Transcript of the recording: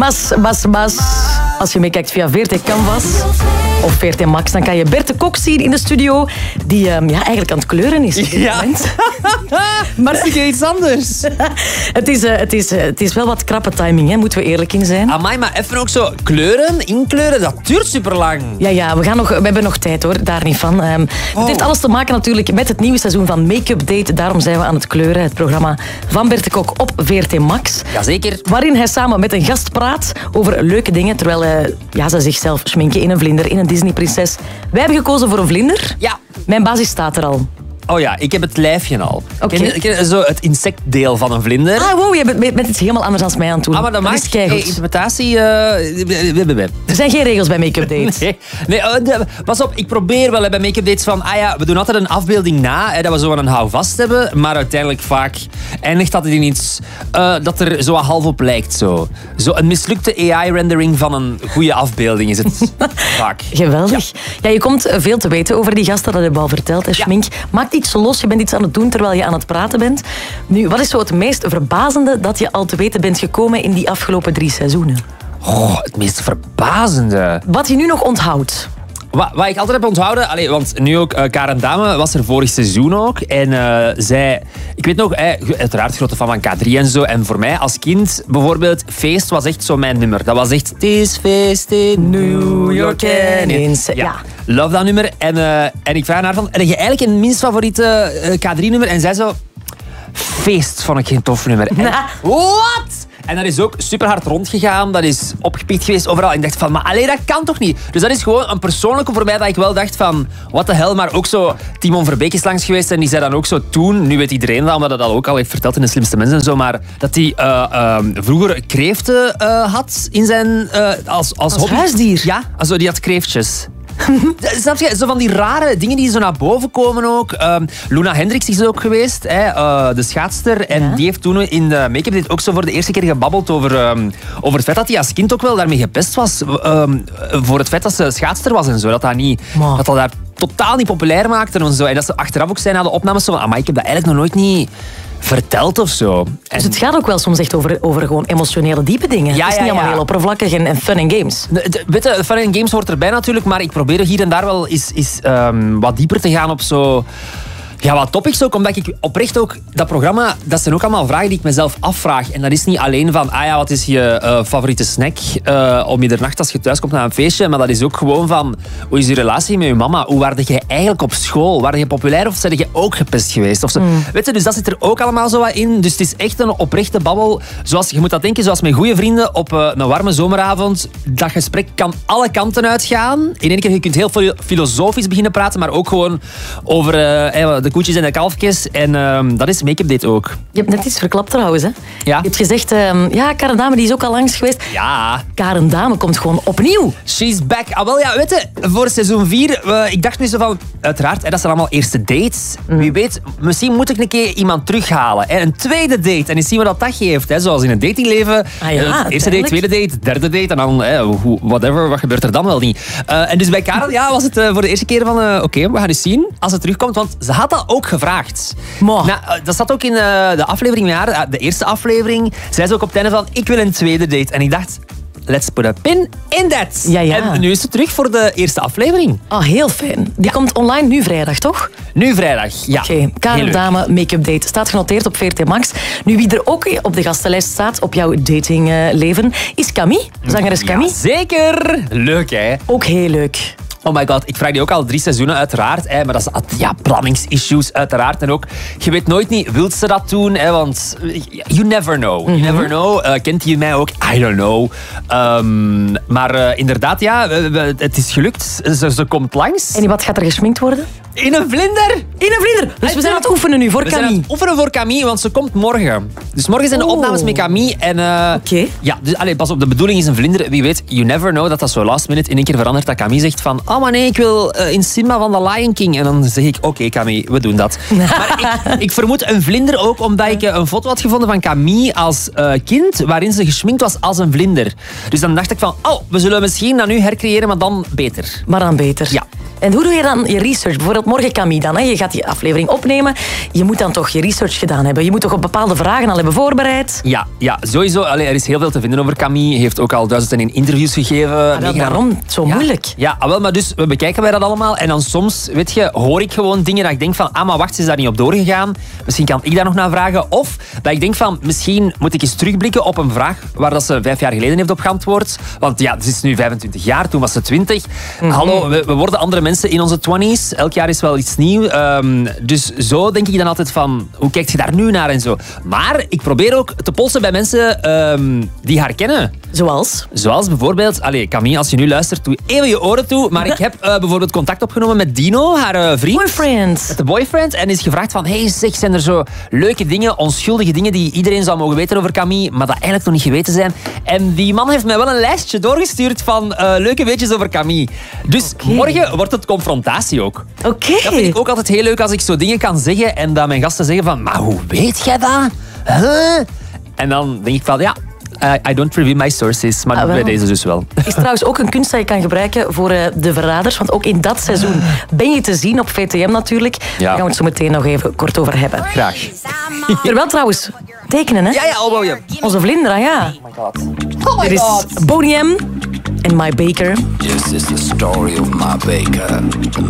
Mas. Als je meekijkt via VRT Canvas of VRT Max, dan kan je Bert de Kok zien in de studio, die eigenlijk aan het kleuren is. Ja. Maar zie je iets anders? Het is wel wat krappe timing, hè? Moeten we eerlijk in zijn. Amai, maar even ook zo kleuren, inkleuren, dat duurt superlang. Ja, we hebben nog tijd hoor, daar niet van. Het heeft alles te maken natuurlijk met het nieuwe seizoen van Make-up Date. Daarom zijn we aan het kleuren. Het programma van Bert de Kok op VRT Max. Jazeker. Waarin hij samen met een gast praat over leuke dingen, terwijl ze zichzelf schminken in een vlinder, in een Disney-prinses. Wij hebben gekozen voor een vlinder. Ja. Mijn basis staat er al. Oh ja, ik heb het lijfje al. Okay. Ken zo het insectdeel van een vlinder. Ah, wow, je bent iets helemaal anders dan mij aan het doen. Ah, maar dat maakt interpretatie... Er zijn geen regels bij Make-up Dates. Nee, pas op, ik probeer wel bij Make-up Dates van... we doen altijd een afbeelding na, dat we zo een houvast hebben, maar uiteindelijk vaak eindigt dat in iets dat er zo half op lijkt. Zo een mislukte AI-rendering van een goede afbeelding is het vaak. Geweldig. Ja, je komt veel te weten over die gasten, dat heb je al verteld. Hè, schmink. Maakt iets los, je bent iets aan het doen terwijl je aan het praten bent. Nu, wat is zo het meest verbazende dat je al te weten bent gekomen in die afgelopen 3 seizoenen? Het meest verbazende... Wat je nu nog onthoudt? Wat ik altijd heb onthouden, want nu ook Karen Dame was er vorig seizoen ook. En zij, ik weet nog, uiteraard grote fan van K3 en zo. En voor mij als kind bijvoorbeeld, Feest was echt zo mijn nummer. Dat was echt, het is feest in New York en ja. Love dat nummer. En ik vraag haar van, heb je eigenlijk een minst favoriete K3-nummer? En zij zo, Feest vond ik geen tof nummer. Wat? En dat is ook super hard rondgegaan. Dat is opgepikt geweest overal. En ik dacht van, maar allee, dat kan toch niet? Dus dat is gewoon een persoonlijke voor mij dat ik wel dacht van, what the hell. Maar ook zo, Timon Verbeek is langs geweest en die zei dan ook zo toen, nu weet iedereen dat, omdat hij dat ook al heeft verteld in De Slimste Mensen en zo, maar dat hij vroeger kreeften had in zijn... als hobby. Huisdier? Ja, also, die had kreeftjes. Snap je? Zo van die rare dingen die zo naar boven komen ook. Luna Hendricks is ook geweest, de schaatster. En die heeft toen in de Make-up Date ook zo voor de eerste keer gebabbeld over het feit dat hij als kind ook wel daarmee gepest was. Voor het feit dat ze schaatster was en zo. Dat dat daar totaal niet populair maakte en zo. En dat ze achteraf ook zei na de opnames zo van, amai, ik heb dat eigenlijk nog nooit niet verteld of zo. Dus het gaat ook wel soms echt over gewoon emotionele diepe dingen. Het is niet allemaal heel oppervlakkig en fun and games. Weet je, fun and games hoort erbij natuurlijk, maar ik probeer hier en daar wel eens wat dieper te gaan op zo... Ja, wat topics ook, omdat ik oprecht ook... Dat programma, dat zijn ook allemaal vragen die ik mezelf afvraag. En dat is niet alleen van, wat is je favoriete snack om middernacht als je thuis komt naar een feestje, maar dat is ook gewoon van, hoe is je relatie met je mama? Hoe waarde je eigenlijk op school? Waarde je populair of ben je ook gepest geweest? Of zo. Weet je, dus dat zit er ook allemaal zo wat in. Dus het is echt een oprechte babbel. Je moet dat denken, zoals met goede vrienden op een warme zomeravond. Dat gesprek kan alle kanten uitgaan. In één keer, je kunt heel veel filosofisch beginnen praten, maar ook gewoon over de koetjes en de kalfjes. En dat is Make-up Date ook. Je hebt net iets verklapt trouwens. Hè? Ja. Je hebt gezegd, Karen Dame die is ook al langs geweest. Ja. Karen Dame komt gewoon opnieuw. She's back. Wel ja, weet je, voor seizoen 4, ik dacht nu zo van, uiteraard, dat zijn allemaal eerste dates. Wie weet, misschien moet ik een keer iemand terughalen. Een tweede date. En eens zien wat dat geeft. Hè. Zoals in een datingleven. Eerste date, tweede date, derde date. En dan, whatever, wat gebeurt er dan wel niet? En dus bij Karen was het voor de eerste keer van, oké, we gaan eens zien als het terugkomt. Want ze had dat ook gevraagd. Dat zat ook in de aflevering met haar, de eerste aflevering. Zei ze ook op het einde van, ik wil een tweede date. En ik dacht, let's put a pin in that. Ja. En nu is ze terug voor de eerste aflevering. Heel fijn. Die komt online nu vrijdag, toch? Nu vrijdag, ja. Oké, Karen Dame, Make-up Date. Staat genoteerd op VRT Max. Nu, wie er ook op de gastenlijst staat op jouw datingleven, is Camille. Zangeres Camille. Ja, zeker. Leuk, hè? Ook heel leuk. Oh my god, ik vraag die ook al 3 seizoenen uiteraard. Maar dat is planningsissues uiteraard. En ook, je weet nooit niet, wil ze dat doen? Want you never know. You never know. Kent hij mij ook? I don't know. Maar inderdaad, het is gelukt. Ze komt langs. En wat gaat er geschminkt worden? In een vlinder. In een vlinder. Dus we zijn aan het oefenen nu voor Camille. We zijn aan het oefenen voor Camille, want ze komt morgen. Dus morgen zijn de opnames met Camille. Oké. Ja, dus pas op, de bedoeling is een vlinder. Wie weet, you never know dat zo last minute in één keer verandert. Dat Camille zegt van, maar nee, ik wil in Simba van The Lion King. En dan zeg ik, oké, Camille, we doen dat. Maar ik vermoed een vlinder ook, omdat ik een foto had gevonden van Camille als kind, waarin ze geschminkt was als een vlinder. Dus dan dacht ik van, we zullen misschien dat nu hercreëren, maar dan beter. Maar dan beter. Ja. En hoe doe je dan je research? Bijvoorbeeld morgen Camille dan. Hè? Je gaat die aflevering opnemen. Je moet dan toch je research gedaan hebben. Je moet toch op bepaalde vragen al hebben voorbereid. Ja, sowieso. Allee, er is heel veel te vinden over Camille. Heeft ook al 1001 interviews gegeven. Waarom? Zo moeilijk. Ja, wel, maar dus we bekijken wij dat allemaal. En dan soms, weet je, hoor ik gewoon dingen dat ik denk van, maar wacht, ze is daar niet op doorgegaan. Misschien kan ik daar nog naar vragen. Of dat ik denk van, misschien moet ik eens terugblikken op een vraag waar dat ze 5 jaar geleden heeft op geantwoord. Want ja, ze is nu 25 jaar, toen was ze 20. Hallo, we worden andere mensen in onze 20's. Elk jaar is wel iets nieuws. Dus zo denk ik dan altijd van, hoe kijkt je daar nu naar en zo. Maar ik probeer ook te polsen bij mensen die haar kennen. Zoals bijvoorbeeld, Camille, als je nu luistert, doe even je oren toe. Maar ik heb bijvoorbeeld contact opgenomen met Dino, haar vriend. Boyfriend. De boyfriend. En is gevraagd van, hey zeg, zijn er zo leuke dingen, onschuldige dingen die iedereen zou mogen weten over Camille, maar dat eigenlijk nog niet geweten zijn. En die man heeft mij wel een lijstje doorgestuurd van leuke weetjes over Camille. Dus morgen wordt het confrontatie ook. Oké. Dat vind ik ook altijd heel leuk als ik zo dingen kan zeggen en dat mijn gasten zeggen van, maar hoe weet jij dat? Huh? En dan denk ik van, ja, I don't reveal my sources, maar bij deze dus wel. Is trouwens ook een kunst dat je kan gebruiken voor De Verraders, want ook in dat seizoen ben je te zien op VTM natuurlijk. Ja. Daar gaan we het zo meteen nog even kort over hebben. Graag. Terwijl trouwens, tekenen hè? Ja, Alboje. Onze Vlindra, ja. Oh my god. Dit is Boney M en My Baker. This is the story of my baker.